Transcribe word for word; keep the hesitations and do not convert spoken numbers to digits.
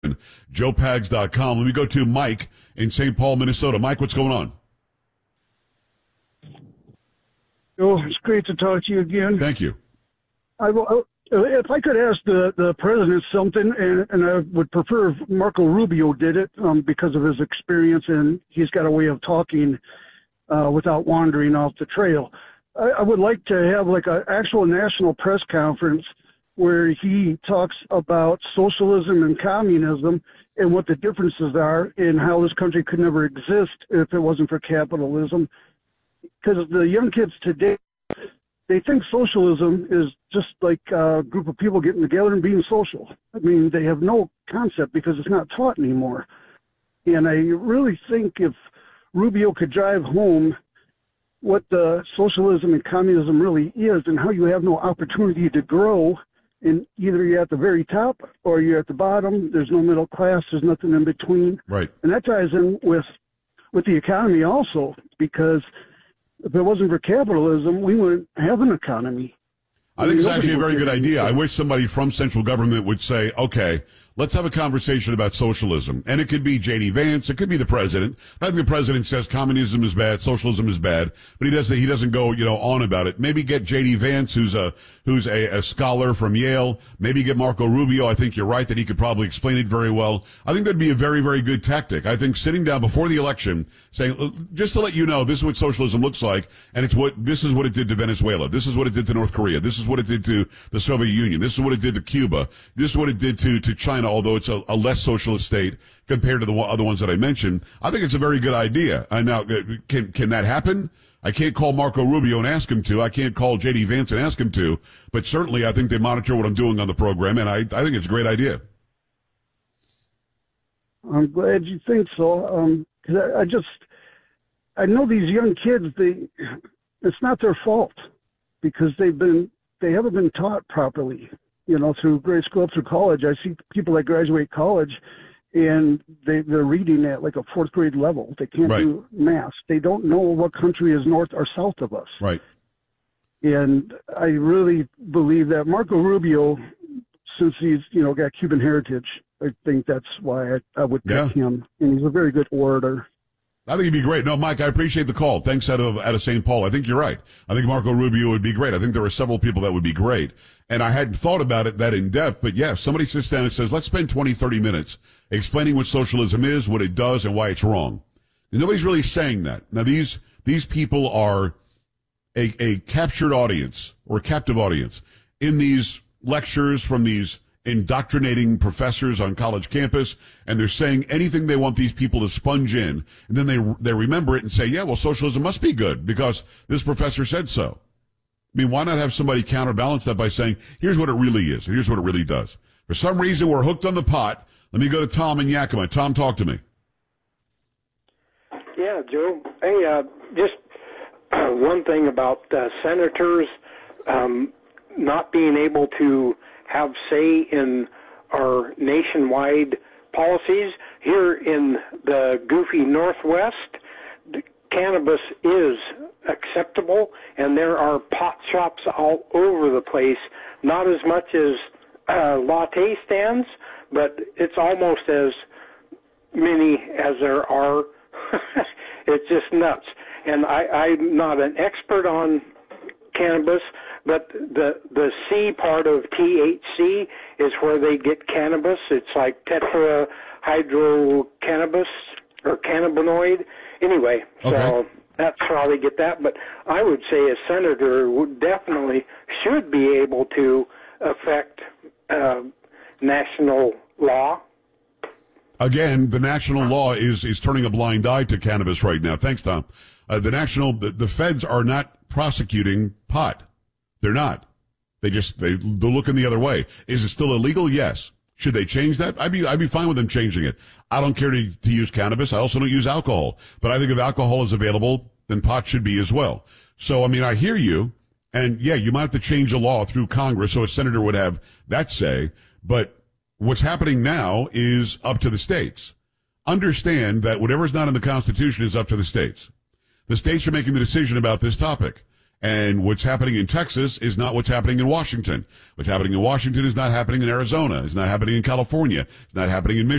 joe pags dot com. Let me go to Mike in Saint Paul, Minnesota. Mike, what's going on? Oh, it's great to talk to you again. Thank you. I, if I could ask the, the president something, and, and I would prefer if Marco Rubio did it um, because of his experience, and he's got a way of talking uh, without wandering off the trail. I, I would like to have like an actual national press conference where he talks about socialism and communism and what the differences are and how this country could never exist if it wasn't for capitalism. Because the young kids today, they think socialism is just like a group of people getting together and being social. I mean, they have no concept because it's not taught anymore. And I really think if Rubio could drive home what the socialism and communism really is and how you have no opportunity to grow, and either you're at the very top or you're at the bottom. There's no middle class. There's nothing in between. Right. And that ties in with with the economy also, because if it wasn't for capitalism, we wouldn't have an economy. I think it's actually a very good idea. I wish somebody from central government would say, okay, let's have a conversation about socialism. And it could be J D Vance. It could be the president. I think the president says communism is bad, socialism is bad, but he doesn't, he doesn't go, you know, on about it. Maybe get J D Vance, who's a, who's a, a scholar from Yale. Maybe get Marco Rubio. I think you're right that he could probably explain it very well. I think that'd be a very, very good tactic. I think sitting down before the election saying, just to let you know, this is what socialism looks like, and it's what, this is what it did to Venezuela. This is what it did to North Korea. This is what it did to the Soviet Union. This is what it did to Cuba. This is what it did to, to China, although it's a, a less socialist state compared to the other ones that I mentioned. I think it's a very good idea. And now, can, can that happen? I can't call Marco Rubio and ask him to. I can't call J D Vance and ask him to. But certainly I think they monitor what I'm doing on the program, and I, I think it's a great idea. I'm glad you think so. Um, 'cause I, I just, I know these young kids, they, it's not their fault because they've been, they haven't been taught properly, you know, through grade school up through college. I see people that graduate college and they, they're reading at like a fourth grade level. They can't right. do math. They don't know what country is north or south of us. Right. And I really believe that Marco Rubio, since he's, you know, got Cuban heritage, I think that's why I, I would pick yeah. him. And he's a very good orator. I think he'd be great. No, Mike, I appreciate the call. Thanks out of, out of Saint Paul. I think you're right. I think Marco Rubio would be great. I think there are several people that would be great. And I hadn't thought about it that in depth, but yeah, if somebody sits down and says, let's spend twenty, thirty minutes explaining what socialism is, what it does, and why it's wrong. And nobody's really saying that. Now, these, these people are a, a captured audience or a captive audience in these lectures from these indoctrinating professors on college campus, and they're saying anything they want these people to sponge in, and then they they remember it and say, yeah, well, socialism must be good because this professor said so. I mean, why not have somebody counterbalance that by saying, here's what it really is, and here's what it really does. For some reason, we're hooked on the pot. Let me go to Tom in Yakima. Tom, talk to me. Yeah, Joe. Hey, uh, just uh, one thing about uh, senators um, not being able to have say in our nationwide policies. Here in the goofy Northwest, cannabis is acceptable, and there are pot shops all over the place, not as much as uh, latte stands, but it's almost as many as there are. It's just nuts. And I, I'm not an expert on cannabis, but the the C part of T H C is where they get cannabis. It's like tetrahydrocannabis or cannabinoid. Anyway, okay. So that's how they get that. But I would say a senator would definitely should be able to affect uh, national law. Again, the national law is, is turning a blind eye to cannabis right now. Thanks, Tom. Uh, the national, the, the feds are not prosecuting pot. They're not. They just, they, they're looking the other way. Is it still illegal? Yes. Should they change that? I'd be, I'd be fine with them changing it. I don't care to, to use cannabis. I also don't use alcohol. But I think if alcohol is available, then pot should be as well. So, I mean, I hear you. And yeah, you might have to change a law through Congress so a senator would have that say. But what's happening now is up to the states. Understand that whatever's not in the Constitution is up to the states. The states are making the decision about this topic. And what's happening in Texas is not what's happening in Washington. What's happening in Washington is not happening in Arizona. It's not happening in California. It's not happening in Michigan.